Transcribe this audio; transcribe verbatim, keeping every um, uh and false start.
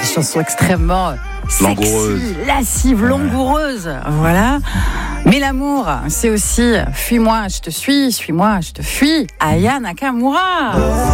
des chansons extrêmement sexy, Langoureuse. lascives, langoureuses. Voilà. Mais l'amour, c'est aussi « Fuis-moi, je te suis, suis-moi, je te fuis » Aya Nakamura.